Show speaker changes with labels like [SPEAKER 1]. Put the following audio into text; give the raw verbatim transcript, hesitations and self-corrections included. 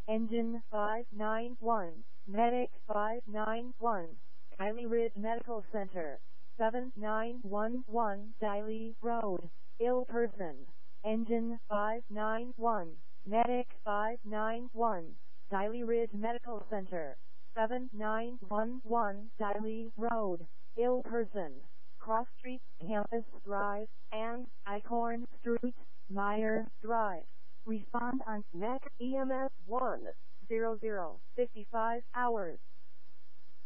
[SPEAKER 1] Engine five nine one, Medic five nine one, Diley Ridge Medical Center, seven nine one one Diley Road, ill person. Engine five nine one, Medic five nine one, Diley Ridge Medical Center, seven nine one one Diley Road, ill person. Cross Street, Campus Drive, and Icorn Street, Meyer Drive. Respond on N E C E M S one, zero zero, fifty-five hours.